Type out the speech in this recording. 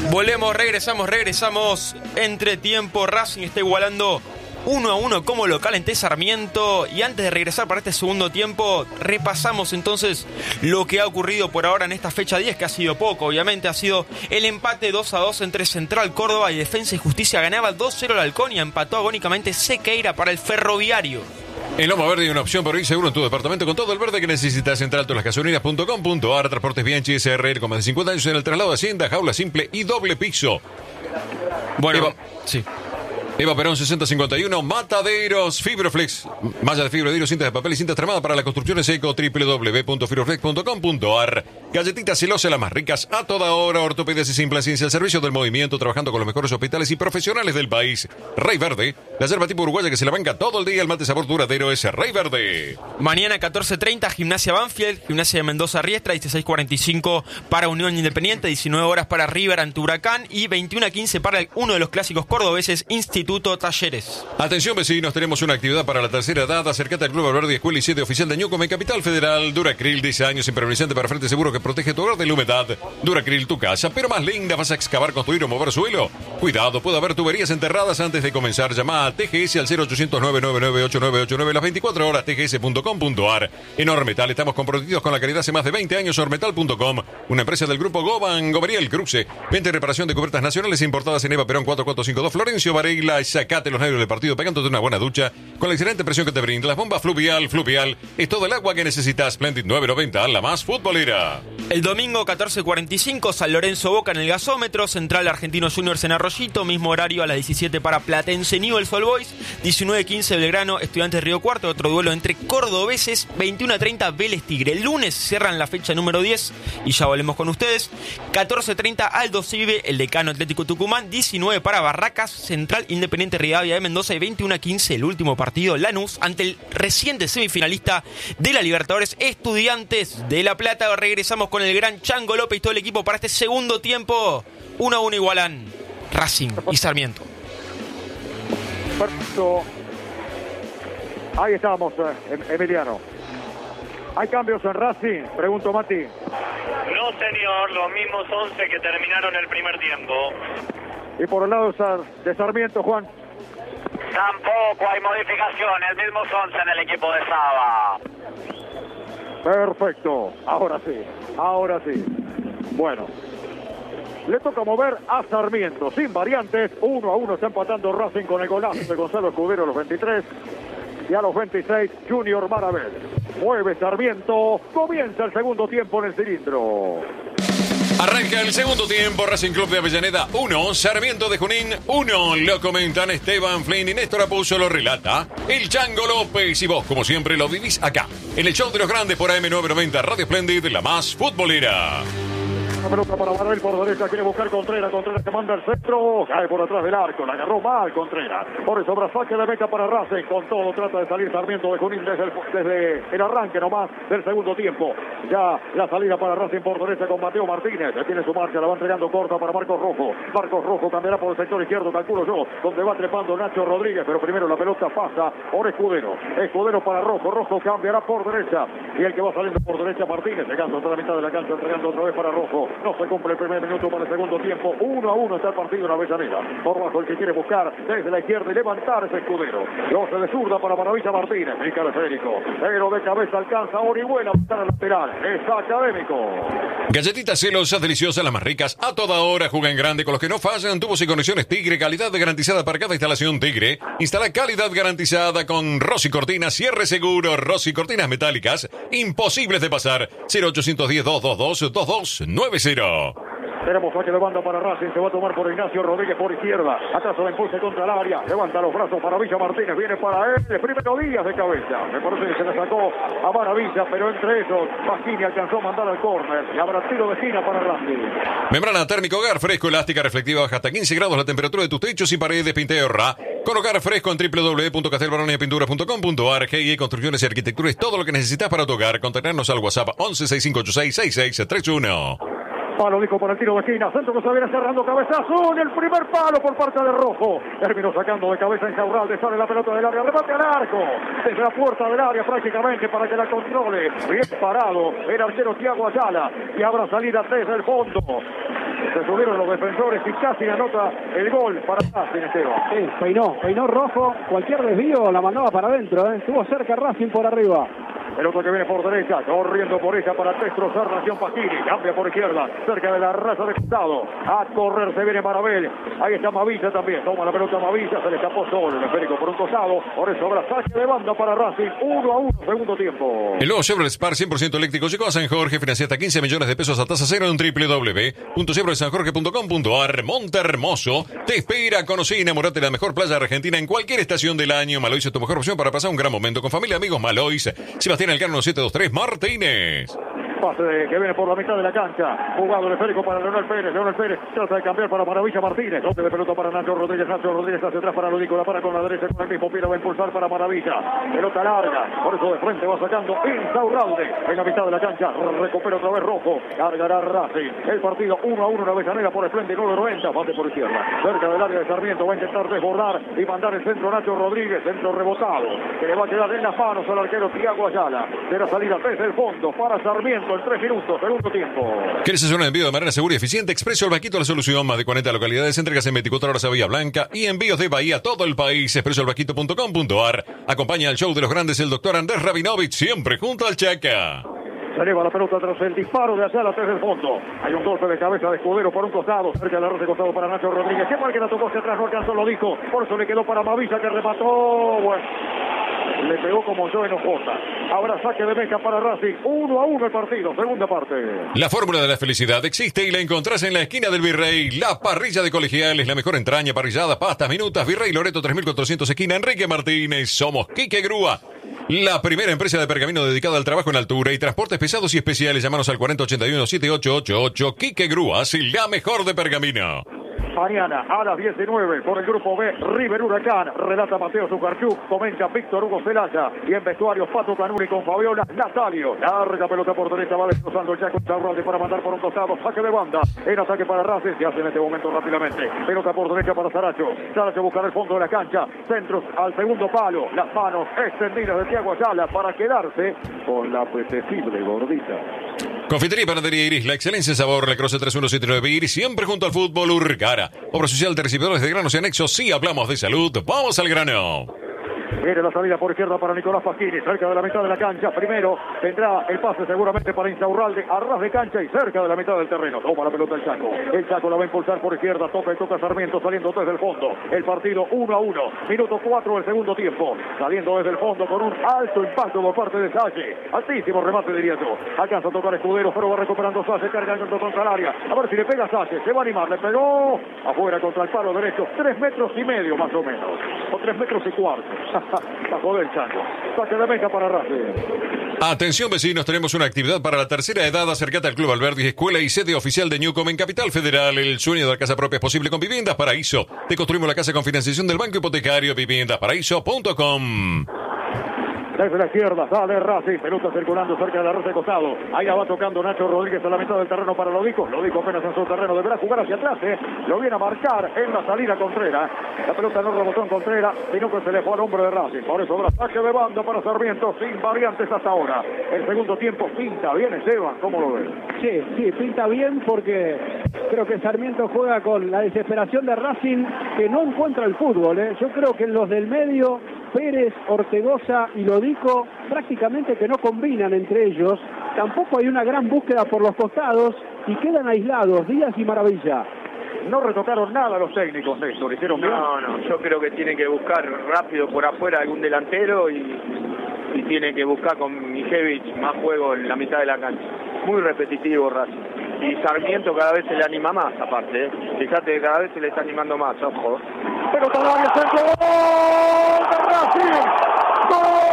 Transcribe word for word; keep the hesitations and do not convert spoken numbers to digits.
Volvemos, regresamos, regresamos. Entre tiempo, Racing está igualando uno a uno como local ante Sarmiento. Y antes de regresar para este segundo tiempo, repasamos entonces lo que ha ocurrido por ahora en esta fecha diez, que ha sido poco, obviamente. Ha sido el empate dos a dos entre Central Córdoba y Defensa y Justicia. Ganaba dos cero el Halcón y empató agónicamente Sequeira para el Ferroviario. En Loma Verde hay una opción para ir seguro en tu departamento con todo el verde que necesitas. Entra a alto las gasolineras punto com punto a r. Transportes Bianchi S R L con más de cincuenta años en el traslado de Hacienda, jaula simple y doble piso. Bueno, Eva, sí. Eva Perón sesenta cincuenta y uno, Mataderos, Fibroflex, malla de fibra de vidrio, cintas de papel y cintas tramadas para las construcciones eco, doble u doble u doble u punto fibroflex punto com punto a r. Galletitas celosas, las más ricas a toda hora. Ortopedias y Simple Ciencia al servicio del movimiento, trabajando con los mejores hospitales y profesionales del país. Rey Verde, la yerba tipo uruguaya que se la banca todo el día. El mate sabor duradero es Rey Verde. Mañana catorce treinta, Gimnasia Banfield, Gimnasia de Mendoza Riestra, dieciséis cuarenta y cinco para Unión Independiente, diecinueve horas para River ante Huracán y veintiuno a quince para uno de los clásicos cordobeses, Instituto Talleres. Atención vecinos, tenemos una actividad para la tercera edad. Acércate al Club Alberdi, escuela y sede oficial de Ñucom en Capital Federal. Duracril, diez años, impermeabilizante para frente seguro que protege tu hogar de la humedad. Duracril, tu casa, pero más linda. ¿Vas a excavar, construir o mover suelo? Cuidado, puede haber tuberías enterradas antes de comenzar. Llama a T G S al cero ochocientos, nueve nueve nueve, ocho nueve ocho nueve las veinticuatro horas, t g s punto com punto a r. En Ormetal estamos comprometidos con la calidad hace más de veinte años. Ormetal punto com, una empresa del grupo Goban, Goberiel Cruce. Venta y reparación de cubiertas nacionales importadas en Eva Perón cuatro cuatro cinco dos, Florencio Varela. Sacate los nervios del partido pegándote una buena ducha con la excelente presión que te brinda las bombas Fluvial. Fluvial es todo el agua que necesitas. Splendid nueve noventa, la más futbolera. El domingo catorce cuarenta y cinco, San Lorenzo Boca en el gasómetro. Central Argentino Juniors en Arroyito. Mismo horario a las diecisiete para Platense Newell's All Boys. diecinueve quince Belgrano Estudiantes Río Cuarto. Otro duelo entre cordobeses. veintiuno a treinta Vélez Tigre. El lunes cierran la fecha número diez y ya volvemos con ustedes. catorce treinta Aldo Civi, el Decano Atlético Tucumán. diecinueve para Barracas Central Independiente Rivadavia de Mendoza. Y veintiuno a quince el último partido, Lanús ante el reciente semifinalista de la Libertadores, Estudiantes de La Plata. Regresamos con el gran Chango López y todo el equipo para este segundo tiempo. uno a uno igualan Racing y Sarmiento. Perfecto. Ahí estamos, eh, Emiliano. ¿Hay cambios en Racing? Pregunto, Mati. No, señor, los mismos once que terminaron el primer tiempo. Y por el lado de Sarmiento, Juan. Tampoco hay modificación, el mismo once en el equipo de Saba. Perfecto, ahora sí, ahora sí. Bueno, le toca mover a Sarmiento, sin variantes. Uno a uno está empatando Racing con el golazo de Gonzalo Escudero a los veintitrés. Y a los veintiséis, Junior Marabel. Mueve Sarmiento, comienza el segundo tiempo en el cilindro. Arranca el segundo tiempo, Racing Club de Avellaneda uno, Sarmiento de Junín uno. Lo comentan Esteban Flynn y Néstor Apuzzo, lo relata el Chango López. Y vos, como siempre, lo vivís acá, en el show de los grandes por A M novecientos noventa, Radio Splendid, la más futbolera. La pelota para Marabel por derecha, quiere buscar Contreras, Contreras que manda el centro, cae por atrás del arco, la agarró mal Contreras, por eso saque de meta para Racing, con todo trata de salir Sarmiento de Junín desde el, desde el arranque nomás del segundo tiempo. Ya la salida para Racing por derecha con Mateo Martínez, tiene su marcha, la va entregando corta para Marcos Rojo, Marcos Rojo cambiará por el sector izquierdo, calculo yo, donde va trepando Nacho Rodríguez, pero primero la pelota pasa por Escudero, Escudero para Rojo, Rojo cambiará por derecha, y el que va saliendo por derecha Martínez, llegando hasta la mitad de la cancha, entregando otra vez para Rojo. No se cumple el primer minuto para el segundo tiempo. Uno a uno está el partido en Avellaneda. Por bajo el que quiere buscar desde la izquierda y levantar ese Escudero. Lo se de zurda para Maravilla Martínez. El Federico. Pero de cabeza alcanza Orihuela. Está al lateral. Es Académico. Galletitas celosas, deliciosas, las más ricas. A toda hora juega en grande con los que no fallan. Tubos y conexiones Tigre. Calidad garantizada para cada instalación Tigre. Instala calidad garantizada con Rossi Cortinas. Cierre seguro. Rossi Cortinas metálicas. Imposibles de pasar. cero ochocientos diez, doscientos veintidós, veintidós noventa. Tenemos saque de banda para Racing, se va a tomar por Ignacio Rodríguez por izquierda, atrás la impulsa contra el área, levanta los brazos para Villa Martínez, viene para él, primero Díaz de cabeza, me parece que se le sacó a Maravilla, pero entre esos, Pasquini alcanzó a mandar al córner, y habrá tiro de esquina para Racing. Membrana térmica Hogar Fresco, elástica, reflectiva, baja hasta quince grados la temperatura de tus techos y paredes, pinta y ahorra. Con Hogar Fresco en doble u doble u doble u punto castelbaronia pinturas punto com punto a r. G I Construcciones y Arquitectura es todo lo que necesitas para tu hogar. Contactarnos al WhatsApp once, sesenta y cinco ochenta y seis, sesenta y seis treinta y uno. Palo dijo por el tiro de esquina, centro que se viene cerrando, cabezazo en el primer palo por parte de Rojo. Terminó sacando de cabeza en Jaurralde, sale la pelota del área, remate al arco. Desde la puerta del área prácticamente para que la controle. Bien parado el arquero Thiago Ayala y habrá salida desde el fondo. Se subieron los defensores y casi anota el gol para Racing, Esteban. Sí, peinó, peinó Rojo. Cualquier desvío la mandaba para adentro, ¿eh? Estuvo cerca Racing por arriba. El otro que viene por derecha, corriendo por ella para destrozar Nación Pasquini. Cambia por izquierda, cerca de la raza de costado. A correr se viene Marabel. Ahí está Mavilla también. Toma la pelota Mavilla, se le escapó solo. El esférico por un costado. Por eso habrá saque de banda para Racing. uno a uno, segundo tiempo. El nuevo Chevrolet Spark cien por ciento eléctrico llegó a San Jorge. Financia hasta quince millones de pesos a tasa cero en doble u doble u doble u punto chevrolet san jorge punto com punto a r. Monte Hermoso te espera. Conocí y enamorate de la mejor playa argentina en cualquier estación del año. Malois es tu mejor opción para pasar un gran momento con familia, amigos. Malois. Sebastián Elcano siete dos tres Martínez. Pase de, que viene por la mitad de la cancha. Jugado el esférico para Leonel Pérez. Leonel Pérez trata de cambiar para Maravilla Martínez. Doble de pelota para Nacho Rodríguez. Nacho Rodríguez hacia atrás para Lodico. La para con la derecha con el mismo pie. Va a impulsar para Maravilla. Pelota larga. Por eso de frente va sacando Insaurralde. En la mitad de la cancha. Recupera otra vez Rojo. Cargará Racing. El partido uno a uno. Una Avellaneda por el frente. Gol de noventa. Bate por izquierda. Cerca del área de Sarmiento. Va a intentar desbordar y mandar el centro Nacho Rodríguez. Centro rebotado. Que le va a quedar en las manos al arquero Tiago Ayala. Será salida desde el fondo para Sarmiento en tres minutos. Segundo tiempo. ¿Quieres hacer un envío de manera segura y eficiente? Expreso El Vaquito, la solución. Más de cuarenta localidades, entregas en veinticuatro horas a Bahía Blanca y envíos de Bahía a todo el país. expreso el vaquito punto com punto a r. Acompaña al show de los grandes el doctor Andrés Rabinovich, siempre junto al Chaca. Se eleva la pelota tras el disparo de Ayala desde el fondo. Hay un golpe de cabeza de Escudero por un costado. Cerca de la red de costado para Nacho Rodríguez. Que mal que la tocó hacia atrás, no alcanzó, lo dijo. Por eso le quedó para Mavilla que remató. Bueno, le pegó como yo en Ojota. Ahora saque de meta para Racing. Uno a uno el partido. Segunda parte. La fórmula de la felicidad existe y la encontrás en la esquina del Virrey. La parrilla de Colegiales, la mejor entraña, parrillada, pastas, minutas. Virrey Loreto tres mil cuatrocientos, esquina Enrique Martínez. Somos Quique Grúa, la primera empresa de pergamino dedicada al trabajo en altura y transportes pesados y especiales. Llámanos al cuarenta ochenta y uno setenta y ocho ochenta y ocho. Quique Grúa, la mejor de pergamino. Mañana a las diecinueve por el grupo B, River Huracán. Relata Mateo Zucarchuk, comenta Víctor Hugo Celaya. Y en vestuarios Pato Canuri con Fabiola Natalio. Larga pelota por derecha, va destrozando el Chaco Insaurralde para mandar por un costado. Saque de banda. En ataque para Racing. Se hace en este momento rápidamente. Pelota por derecha para Saracho. Saracho buscará el fondo de la cancha. Centros al segundo palo. Las manos extendidas de Tiago Ayala para quedarse con la apetecible gordita. Confitería y Panadería Iris, la excelencia en sabor, la Croce tres uno siete nueve Iris, siempre junto al fútbol. Urcara, obra social de recibidores de granos y anexos. Si hablamos de salud, vamos al grano. Viene la salida por izquierda para Nicolás Pasquini, cerca de la mitad de la cancha. Primero tendrá el pase seguramente para Insaurralde, a ras de cancha y cerca de la mitad del terreno. Toma la pelota el Chaco. El Chaco la va a impulsar por izquierda, toca y toca Sarmiento saliendo desde el fondo. El partido uno a uno. Minuto cuatro del segundo tiempo. Saliendo desde el fondo con un alto impacto por parte de Salle. Altísimo remate diría yo. Alcanza a tocar Escudero, pero va recuperando Salle, cargando contra el área. A ver si le pega Salle. Se va a animar, le pegó afuera contra el palo derecho. Tres metros y medio más o menos. O tres metros y cuarto. Bajo del Chaco. Saque de meta para Racing. Atención vecinos, tenemos una actividad para la tercera edad. Acércate al Club Alberdi, escuela y sede oficial de Newcom en Capital Federal. El sueño de la casa propia es posible con Viviendas Paraíso. Te construimos la casa con financiación del Banco Hipotecario. viviendas paraíso punto com. Desde la izquierda sale Racing, pelota circulando cerca de la red de costado. Ahí la va tocando Nacho Rodríguez a la mitad del terreno para Lodico. Lodico apenas en su terreno, deberá jugar hacia atrás, ¿eh? Lo viene a marcar en la salida Contreras. La pelota no rebotó en Contreras, sino que se le fue al hombre de Racing. Por eso habrá saque de banda para Sarmiento, sin variantes hasta ahora. El segundo tiempo pinta bien, Esteban, ¿cómo lo ves? Sí, sí, pinta bien porque creo que Sarmiento juega con la desesperación de Racing, que no encuentra el fútbol, ¿eh? Yo creo que los del medio, Pérez, Ortegoza y Lodico, prácticamente que no combinan entre ellos. Tampoco hay una gran búsqueda por los costados y quedan aislados Díaz y Maravilla. No retocaron nada los técnicos, Néstor, hicieron bien. No, no, yo creo que tienen que buscar rápido por afuera algún delantero y, y tienen que buscar con Mijevich más juego en la mitad de la cancha. Muy repetitivo Racing. Y Sarmiento cada vez se le anima más, aparte, ¿eh? Fíjate que cada vez se le está animando más, ojo. Pero todavía centro. ¡Gol de Racing! ¡Gol!